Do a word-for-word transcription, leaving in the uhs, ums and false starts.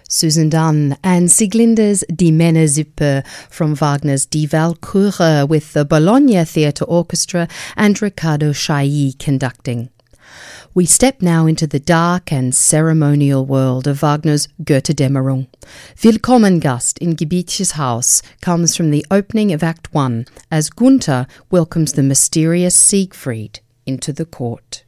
Susan Dunn and Sieglinde's Die Männersuppe from Wagner's Die Walküre with the Bologna Theatre Orchestra and Riccardo Chailly conducting. We step now into the dark and ceremonial world of Wagner's Götterdämmerung. Willkommen Gast in Gebietjes Haus comes from the opening of Act One as Gunther welcomes the mysterious Siegfried into the court.